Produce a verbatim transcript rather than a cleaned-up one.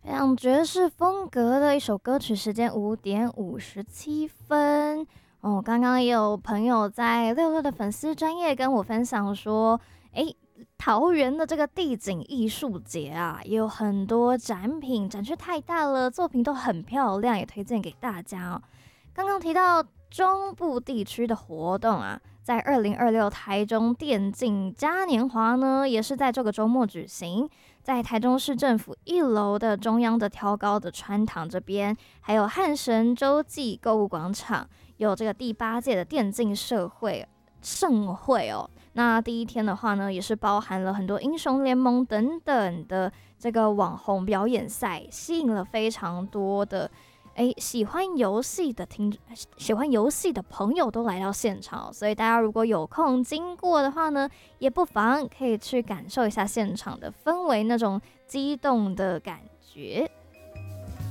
非常爵士风格的一首歌曲，时间五点五十七分。哦，刚刚也有朋友在六六的粉丝专业跟我分享说，诶，桃园的这个地景艺术节啊，也有很多展品，展区太大了，作品都很漂亮，也推荐给大家哦。刚刚提到中部地区的活动啊，在二零二六台中电竞嘉年华呢，也是在这个周末举行。在台中市政府一楼的中央的挑高的穿堂这边，还有汉神洲际购物广场，有这个第八届的电竞社会盛会哦。那第一天的话呢，也是包含了很多英雄联盟等等的这个网红表演赛，吸引了非常多的诶喜欢游戏的听喜欢游戏的朋友都来到现场，所以大家如果有空经过的话呢，也不妨可以去感受一下现场的氛围，那种激动的感觉。